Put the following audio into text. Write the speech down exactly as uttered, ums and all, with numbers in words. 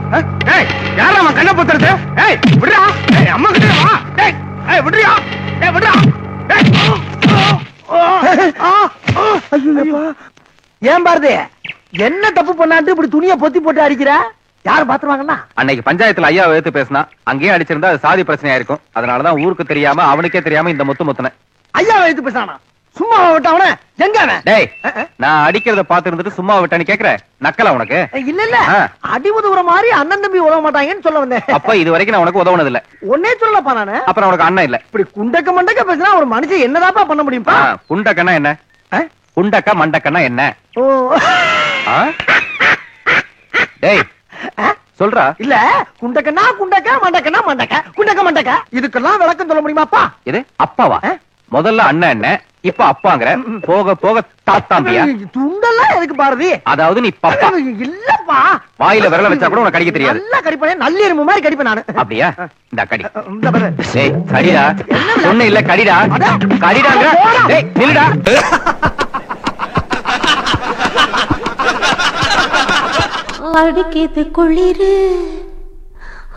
யாரா அவன் கண்ணை பொத்துறது? ஏய் விடுறா, ஏய் அம்மா கிட்ட வா. ஏய் ஏய் விடுறியா? ஏய் விடுறா. ஏன் பாரதி என்ன தப்பு பண்ணாட்டு இப்படி துணியை பொத்தி போட்டு அடிக்கிற? யாரும் பாத்துருவாங்கன்னா? அன்னைக்கு பஞ்சாயத்துல ஐயா எடுத்து பேசினா அங்கேயே அடிச்சிருந்தா அது சாதி பிரச்சனையா இருக்கும். அதனாலதான் ஊருக்கு தெரியாம அவனுக்கே தெரியாம இந்த முத்து முத்துன. ஐயா எடுத்து பேசானா? சும்மா விட்டவன எங்க அவன்? டேய், நான் அடிக்கிறத பாத்து இருந்துட்டு சும்மா விட்டான்னு கேக்குற நக்கல உனக்கு? இல்ல இல்ல, அடிமுது உற மாதிரி அண்ணன் தம்பி உதவ மாட்டாங்கன்னு சொல்ல வந்தேன். அப்ப இது வரைக்கும் நான் உனக்கு உதவுனது இல்ல. ஒன்னே சொல்லப்பா நானு. அப்புறம் உனக்கு அண்ணன் இல்ல. இப்படி குண்டக்க மண்டக்க பேசினா ஒரு மனுஷன் என்னதாப்பா பண்ண முடியும்பா? குண்டக்கண்ணா என்ன? குண்டக்க மண்டக்கண்ணா என்ன? ஓ டேய் சொல்றா. இல்ல குண்டக்கண்ணா குண்டக்க மண்டக்கண்ணா மண்டக்க குண்டக்க மண்டக்க இதுக்கெல்லாம் விளக்கம் சொல்ல முடியுமாப்பா? இது அப்பாவா? முதல்ல அண்ணன் என்ன, இப்ப அப்பாங்கற, போக போக தாத்தாம்பியா? துண்டெல்லாம் எதுக்கு பாரதி? அதாவது நீ பப்பா இல்லப்பா. வாயில விரல வச்சா கூட உனக்கு கடிக்க தெரியாது. நல்லா கடிப்பேன், நல்ல எறும்பு மாதிரி கடிப்பேன் நானு. அப்படியா? இந்த கடி. டேய் கடிடா. ஒண்ணு இல்ல கடிடா. கடிடாங்கற. டேய் நில்லுடா. அடிக்கிது குளிரு